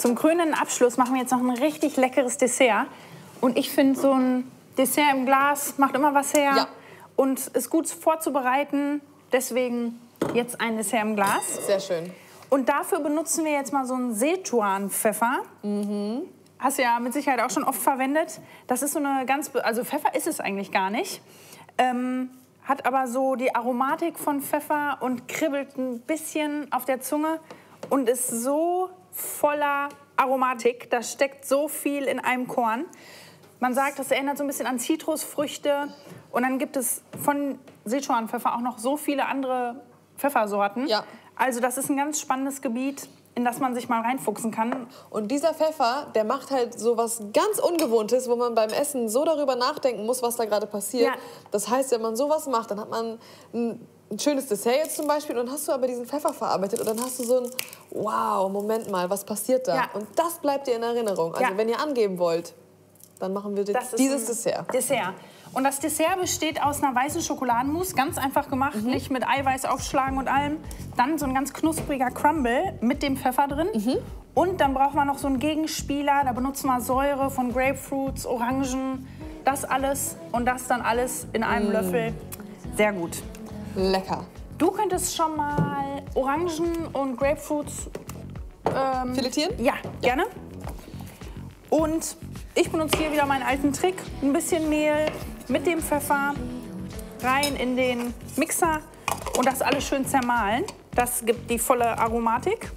Zum krönenden Abschluss machen wir jetzt noch ein richtig leckeres Dessert. Und ich finde, so ein Dessert im Glas macht immer was her. Ja. Und ist gut vorzubereiten. Deswegen jetzt ein Dessert im Glas. Sehr schön. Und dafür benutzen wir jetzt mal so einen Szechuan-Pfeffer. Hast du ja mit Sicherheit auch schon oft verwendet. Das ist so eine also Pfeffer ist es eigentlich gar nicht. Hat aber so die Aromatik von Pfeffer und kribbelt ein bisschen auf der Zunge und ist so voller Aromatik. Da steckt so viel in einem Korn. Man sagt, das erinnert so ein bisschen an Zitrusfrüchte. Und dann gibt es von Szechuan-Pfeffer auch noch so viele andere Pfeffersorten. Ja. Also das ist ein ganz spannendes Gebiet, in das man sich mal reinfuchsen kann. Und dieser Pfeffer, der macht halt so was ganz Ungewohntes, wo man beim Essen so darüber nachdenken muss, was da gerade passiert. Ja. Das heißt, wenn man sowas macht, dann hat man ein schönes Dessert jetzt zum Beispiel und hast du aber diesen Pfeffer verarbeitet und dann hast du so ein wow, Moment mal, was passiert da? Ja. Und das bleibt dir in Erinnerung. Also Ja. wenn ihr angeben wollt, dann machen wir Das ist dieses ein Dessert. Dessert. Und das Dessert besteht aus einer weißen Schokoladenmousse, ganz einfach gemacht, nicht mit Eiweiß aufschlagen und allem. Dann so ein ganz knuspriger Crumble mit dem Pfeffer drin. Und dann braucht man noch so einen Gegenspieler, da benutzen wir Säure von Grapefruits, Orangen, das alles und das dann alles in einem Löffel. Sehr gut. Lecker. Du könntest schon mal Orangen und Grapefruits Filetieren? ja, gerne. Und ich benutze hier wieder meinen alten Trick. Ein bisschen Mehl mit dem Pfeffer rein in den Mixer und das alles schön zermahlen. Das gibt die volle Aromatik.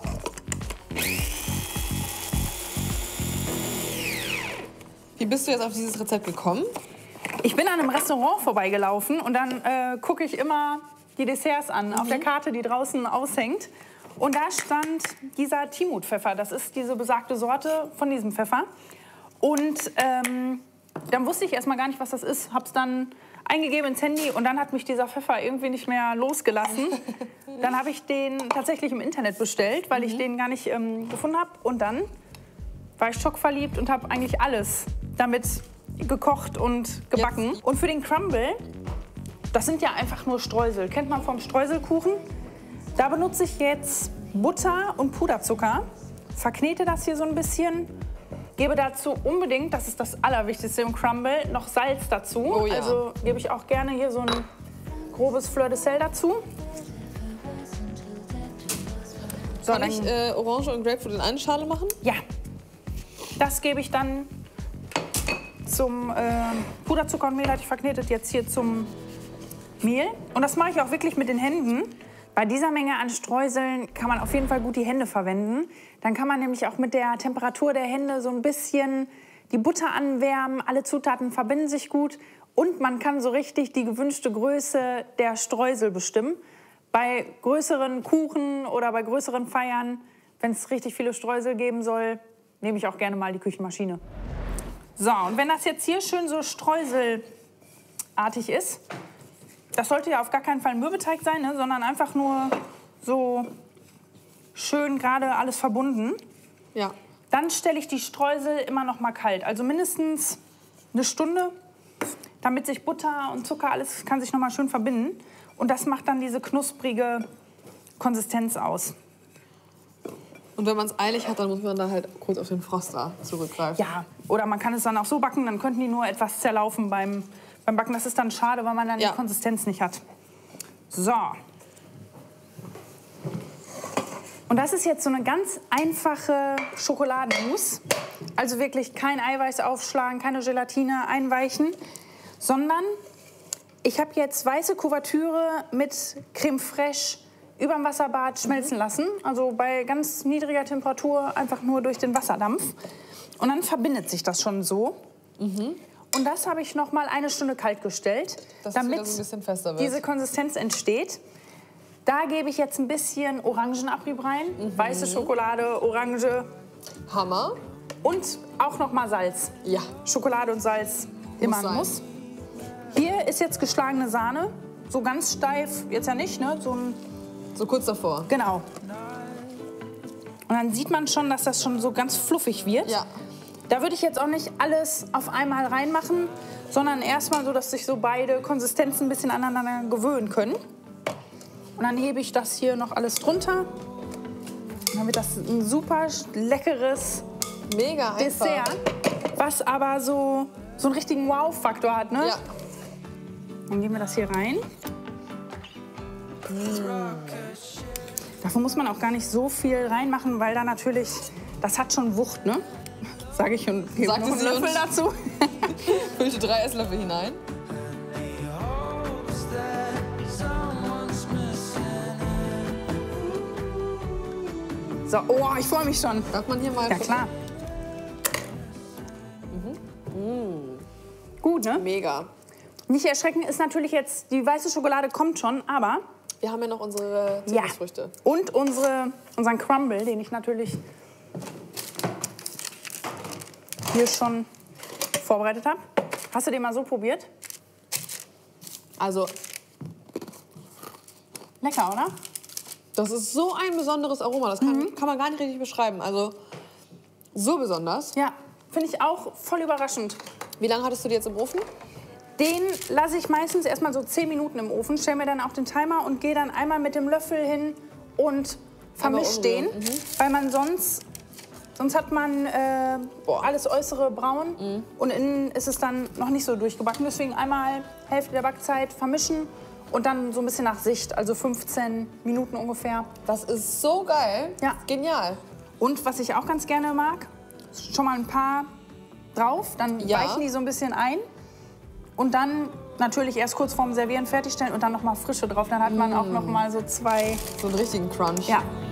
Wie bist du jetzt auf dieses Rezept gekommen? Ich bin an einem Restaurant vorbeigelaufen und dann gucke ich immer die Desserts an, auf der Karte, die draußen aushängt. Und da stand dieser Timut-Pfeffer. Das ist diese besagte Sorte von diesem Pfeffer. Und dann wusste ich erstmal gar nicht, was das ist. Hab's dann eingegeben ins Handy und dann hat mich dieser Pfeffer irgendwie nicht mehr losgelassen. Dann habe ich den tatsächlich im Internet bestellt, weil ich den gar nicht gefunden habe. Und dann war ich schockverliebt und habe eigentlich alles damit gekocht und gebacken. Jetzt. Und für den Crumble, das sind ja einfach nur Streusel. Kennt man vom Streuselkuchen? Da benutze ich jetzt Butter und Puderzucker, verknete das hier so ein bisschen, gebe dazu unbedingt, das ist das Allerwichtigste im Crumble, noch Salz dazu. Oh ja. Also gebe ich auch gerne hier so ein grobes Fleur de Sel dazu. So, Kann ich Orange und Grapefruit in eine Schale machen? ja, das gebe ich dann zum Puderzucker und Mehl, hatte ich verknetet, jetzt hier zum Mehl. Und das mache ich auch wirklich mit den Händen. Bei dieser Menge an Streuseln kann man auf jeden Fall gut die Hände verwenden. Dann kann man nämlich auch mit der Temperatur der Hände so ein bisschen die Butter anwärmen. Alle Zutaten verbinden sich gut. Und man kann so richtig die gewünschte Größe der Streusel bestimmen. Bei größeren Kuchen oder bei größeren Feiern, wenn es richtig viele Streusel geben soll, nehme ich auch gerne mal die Küchenmaschine. So, und wenn das jetzt hier schön so streuselartig ist, das sollte ja auf gar keinen Fall Mürbeteig sein, ne, sondern einfach nur so schön gerade alles verbunden. Ja. Dann stelle ich die Streusel immer noch mal kalt, also mindestens eine Stunde, damit sich Butter und Zucker, alles kann sich noch mal schön verbinden. Und das macht dann diese knusprige Konsistenz aus. Und wenn man es eilig hat, dann muss man da halt kurz auf den Froster zurückgreifen. Ja, oder man kann es dann auch so backen, dann könnten die nur etwas zerlaufen beim Backen. Das ist dann schade, weil man dann Ja. die Konsistenz nicht hat. So. Und das ist jetzt so eine ganz einfache Schokoladenmousse. Also wirklich kein Eiweiß aufschlagen, keine Gelatine einweichen, sondern ich habe jetzt weiße Kuvertüre mit Creme fraiche überm Wasserbad schmelzen lassen. Also bei ganz niedriger Temperatur einfach nur durch den Wasserdampf. Und dann verbindet sich das schon so. Und das habe ich noch mal eine Stunde kalt gestellt, Dass es damit wieder so ein bisschen fester wird. diese Konsistenz entsteht. Da gebe ich jetzt ein bisschen Orangenabrieb rein, weiße Schokolade, Orange Hammer. und auch noch mal Salz. Ja. Schokolade und Salz immer sein. ein Muss. Hier ist jetzt geschlagene Sahne, so ganz steif, jetzt ja nicht, ne? So ein, So kurz davor. genau. Und dann sieht man schon, dass das schon so ganz fluffig wird. Ja. Da würde ich jetzt auch nicht alles auf einmal reinmachen, sondern erstmal so, dass sich so beide Konsistenzen ein bisschen aneinander gewöhnen können. Und dann hebe ich das hier noch alles drunter. Dann wird das ein super leckeres Mega einfach. Dessert, was aber so einen richtigen Wow-Faktor hat, ne? Ja. Dann geben wir das hier rein. Davon muss man auch gar nicht so viel reinmachen, weil da natürlich, das hat schon Wucht, ne? Sage ich und gebe noch einen Löffel dazu. Füllte 3 Esslöffel hinein. So, oh, ich freue mich schon. Darf man hier mal Ja, klar. Gut, ne? Mega. Nicht erschrecken ist natürlich jetzt, die weiße Schokolade kommt schon, aber... Wir haben ja noch unsere Zitrusfrüchte. Und unseren Crumble, den ich natürlich hier schon vorbereitet habe. Hast du den mal so probiert? Also, Lecker, oder? das ist so ein besonderes Aroma. Das kann man gar nicht richtig beschreiben. Also, so besonders. Ja, finde ich auch voll überraschend. Wie lange hattest du die jetzt im Ofen? Den lasse ich meistens erstmal so 10 Minuten im Ofen, stelle mir dann auf den Timer und gehe dann einmal mit dem Löffel hin und vermische den. Weil man sonst hat man alles Äußere braun und innen ist es dann noch nicht so durchgebacken. Deswegen einmal Hälfte der Backzeit vermischen und dann so ein bisschen nach Sicht, also 15 Minuten ungefähr. Das ist so geil. Ja. Genial. Und was ich auch ganz gerne mag, schon mal ein paar drauf, dann weichen die so ein bisschen ein. Und dann natürlich erst kurz vorm Servieren fertigstellen und dann noch mal frische drauf. Dann hat man auch noch mal so 2... So einen richtigen Crunch. Ja.